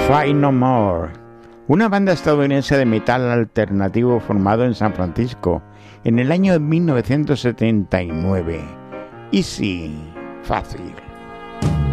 Fight No More, una banda estadounidense de metal alternativo formado en San Francisco en el año 1979. Easy, fácil.